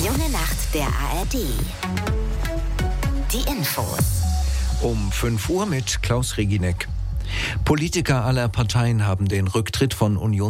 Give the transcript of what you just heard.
Junge Nacht der ARD. Die Infos. Um 5 Uhr mit Klaus Reginek. Politiker aller Parteien haben den Rücktritt von